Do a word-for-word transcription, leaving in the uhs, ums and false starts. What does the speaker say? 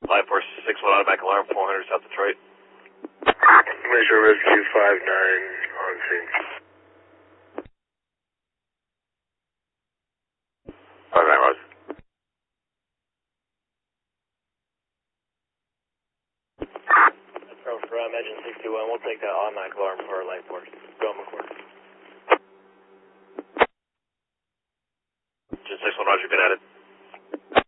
Live Force six one automatic alarm, four hundred South Detroit. Measure Rescue five nine on scene. five nine, Rose. From from Engine sixty-one, we'll take that automatic alarm for our Life Force. Go on McCord. Engine six one, Roger, been added.